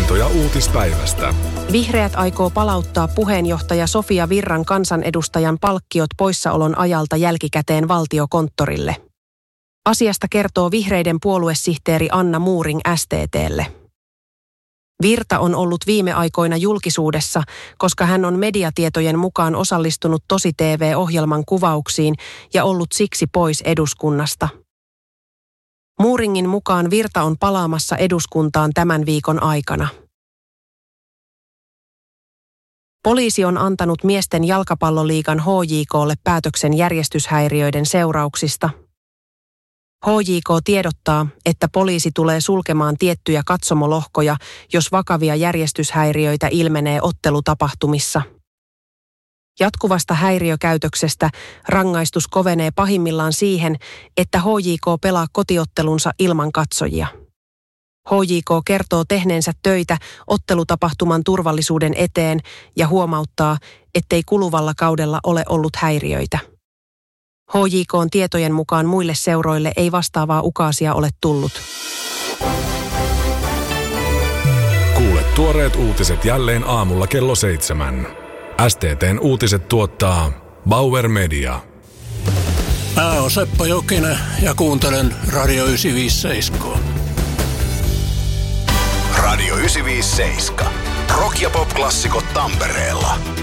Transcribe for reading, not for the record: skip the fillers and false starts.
havaintoja uutispäivästä. Vihreät aikoo palauttaa puheenjohtaja Sofia Virran kansanedustajan palkkiot poissaolon ajalta jälkikäteen Valtiokonttorille. Asiasta kertoo vihreiden puoluesihteeri Anna Muuring STT:lle. Virta on ollut viime aikoina julkisuudessa, koska hän on mediatietojen mukaan osallistunut Tosi-TV-ohjelman kuvauksiin ja ollut siksi pois eduskunnasta. Muuringin mukaan Virta on palaamassa eduskuntaan tämän viikon aikana. Poliisi on antanut miesten jalkapalloliigan HJK:lle päätöksen järjestyshäiriöiden seurauksista. HJK tiedottaa, että poliisi tulee sulkemaan tiettyjä katsomolohkoja, jos vakavia järjestyshäiriöitä ilmenee ottelutapahtumissa. Jatkuvasta häiriökäytöksestä rangaistus kovenee pahimmillaan siihen, että HJK pelaa kotiottelunsa ilman katsojia. HJK kertoo tehneensä töitä ottelutapahtuman turvallisuuden eteen ja huomauttaa, ettei kuluvalla kaudella ole ollut häiriöitä. HJK:n tietojen mukaan muille seuroille ei vastaavaa ukaasia ole tullut. Kuule tuoreet uutiset jälleen aamulla kello 7. STT:n uutiset tuottaa Bauer Media. Mä oon Seppo Jokinen ja kuuntelen Radio 957. Radio 957. Rock- ja pop-klassikot Tampereella.